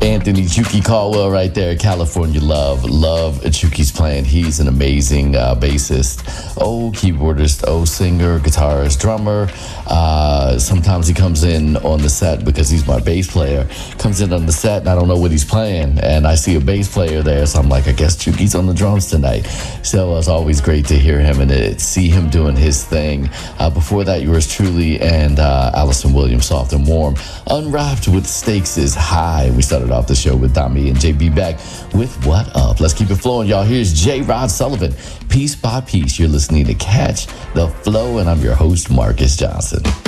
Anthony Chucky Caldwell right there, California Love. Love Chucky's playing. He's an amazing bassist, keyboardist, singer, guitarist, drummer. Sometimes he comes in on the set because he's my bass player. Comes in on the set and I don't know what he's playing. And I see a bass player there, so I'm like, I guess Chucky's on the drums tonight. So it's always great to hear him and see him doing his thing. Before that, yours truly and Allison Williams, Soft and Warm. Unwrapped with Stakes is High. We started off the show with Dami and JB back with What Up. Let's keep it flowing, y'all. Here's J. Rod Sullivan. Piece by piece, you're listening to Catch the Flow, and I'm your host, Marcus Johnson.